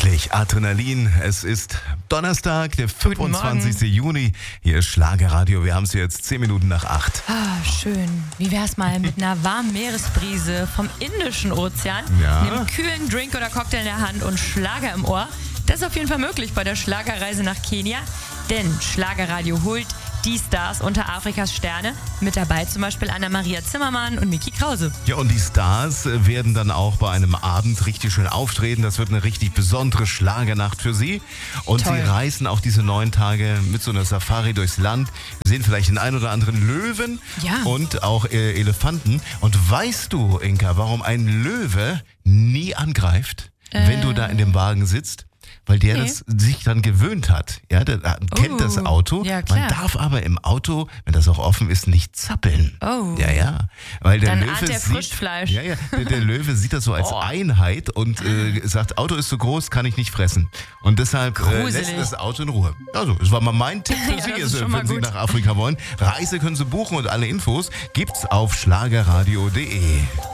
Endlich Adrenalin. Es ist Donnerstag, der 25. Juni. Hier ist Schlagerradio. Wir haben es jetzt 10 Minuten nach 8. Schön. Wie wär's mal mit einer warmen Meeresbrise vom Indischen Ozean, einem kühlen Drink oder Cocktail in der Hand und Schlager im Ohr? Das ist auf jeden Fall möglich bei der Schlagerreise nach Kenia, denn Schlagerradio holt die Stars unter Afrikas Sterne. Mit dabei zum Beispiel Anna-Maria Zimmermann und Micky Krause. Ja, und die Stars werden dann auch bei einem Abend richtig schön auftreten. Das wird eine richtig besondere Schlagernacht für sie. Und Toll. sie reisen auch diese 9 Tage mit so einer Safari durchs Land, sehen vielleicht den ein oder anderen Löwen und auch Elefanten. Und weißt du, Inka, warum ein Löwe nie angreift, wenn du da in dem Wagen sitzt? Weil der das sich dann gewöhnt hat. Ja, der kennt das Auto. Ja, klar. Man darf aber im Auto, wenn das auch offen ist, nicht zappeln. Oh. Ja. Weil der Dann Löwe ahnt er Frischfleisch. der Löwe sieht das so als Einheit und sagt, Auto ist zu groß, kann ich nicht fressen. Und deshalb lässt das Auto in Ruhe. Also, das war mal mein Tipp für Sie, wenn Sie nach Afrika wollen. Reise können Sie buchen und alle Infos gibt's auf schlagerradio.de.